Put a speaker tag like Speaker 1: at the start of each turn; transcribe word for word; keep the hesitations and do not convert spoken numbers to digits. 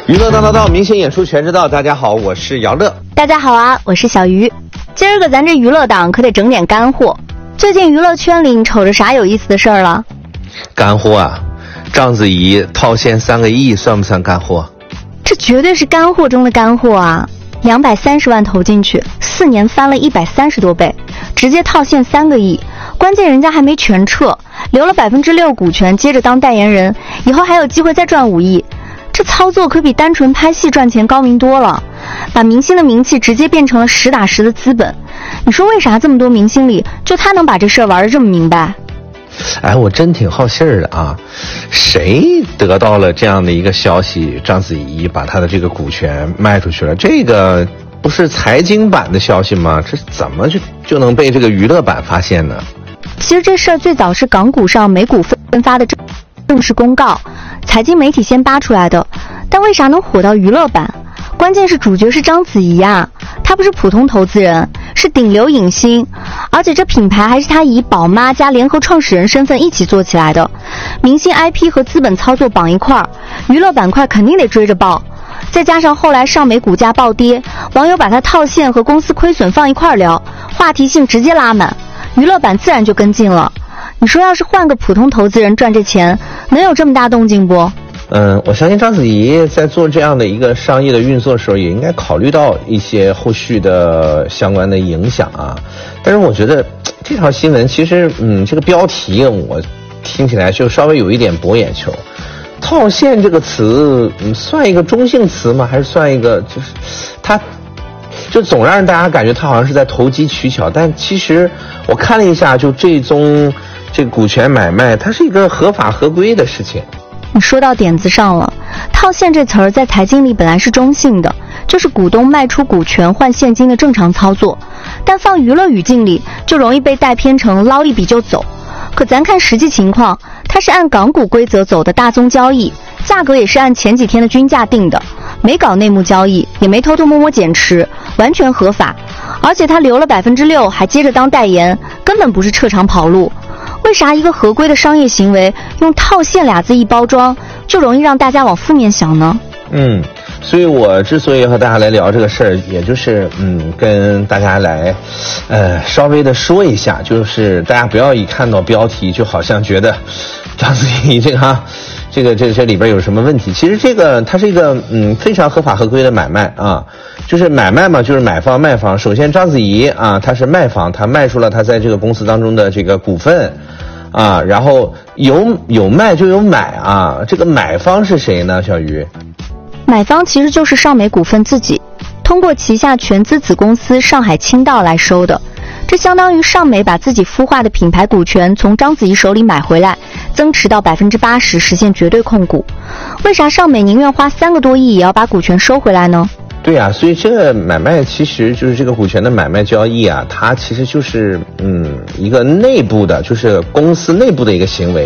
Speaker 1: 娱乐大道道，明星演出全知道。大家好，我是姚乐。
Speaker 2: 大家好啊，我是小鱼。今儿个咱这娱乐党可得整点干货。最近娱乐圈里你瞅着啥有意思的事儿了？
Speaker 1: 干货啊，章子怡套现三个亿，算不算干货？
Speaker 2: 这绝对是干货中的干货啊！两百三十万投进去，四年翻了一百三十多倍，直接套现三个亿。关键人家还没全撤，留了百分之六股权，接着当代言人，以后还有机会再赚五亿。这操作可比单纯拍戏赚钱高明多了，把明星的名气直接变成了实打实的资本。你说为啥这么多明星里，就他能把这事儿玩得这么明白？
Speaker 1: 哎，我真挺好信儿的啊！谁得到了这样的一个消息，章子怡把她的这个股权卖出去了？这个不是财经版的消息吗？这怎么就就能被这个娱乐版发现呢？
Speaker 2: 其实这事儿最早是港股上美股分发的正正式公告，财经媒体先扒出来的。但为啥能火到娱乐版？关键是主角是章子怡啊，她不是普通投资人，是顶流影星，而且这品牌还是她以宝妈加联合创始人身份一起做起来的。明星 I P 和资本操作绑一块儿，娱乐板块肯定得追着爆。再加上后来上美股价暴跌，网友把它套现和公司亏损放一块儿聊，话题性直接拉满，娱乐版自然就跟进了。你说要是换个普通投资人赚这钱，能有这么大动静不？
Speaker 1: 嗯，我相信章子怡在做这样的一个商业的运作的时候，也应该考虑到一些后续的相关的影响啊。但是我觉得这条新闻其实，嗯，这个标题我听起来就稍微有一点博眼球。套现这个词，嗯，算一个中性词吗？还是算一个就是它？就总让大家感觉他好像是在投机取巧，但其实我看了一下，就这宗这个股权买卖，它是一个合法合规的事情。
Speaker 2: 你说到点子上了，套现这词儿在财经里本来是中性的，就是股东卖出股权换现金的正常操作，但放娱乐语境里就容易被带偏成捞一笔就走。可咱看实际情况，它是按港股规则走的大宗交易，价格也是按前几天的均价定的，没搞内幕交易，也没偷偷摸摸减持，完全合法。而且他留了百分之六，还接着当代言，根本不是撤场跑路。为啥一个合规的商业行为用套现俩字一包装，就容易让大家往负面想呢？
Speaker 1: 嗯，所以我之所以和大家来聊这个事儿，也就是嗯，跟大家来，呃，稍微的说一下，就是大家不要一看到标题就好像觉得章子怡这个哈，这个这个这里边有什么问题？其实这个它是一个嗯非常合法合规的买卖啊，就是买卖嘛，就是买方卖方。首先章子怡啊，她是卖方，她卖出了她在这个公司当中的这个股份。啊，然后有有卖就有买啊，这个买方是谁呢？小鱼，
Speaker 2: 买方其实就是上美股份自己，通过旗下全资子公司上海青道来收的。这相当于上美把自己孵化的品牌股权从章子怡手里买回来，增持到百分之八十，实现绝对控股。为啥上美宁愿花三个多亿也要把股权收回来呢？
Speaker 1: 对啊，所以这个买卖其实就是这个股权的买卖交易啊，它其实就是嗯一个内部的，就是公司内部的一个行为。